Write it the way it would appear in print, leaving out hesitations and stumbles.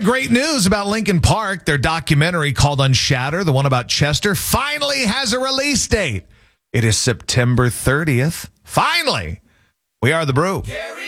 got great news about Linkin Park. Their documentary called Unshatter, the one about Chester, finally has a release date. It is September 30th. Finally. We are The Brew.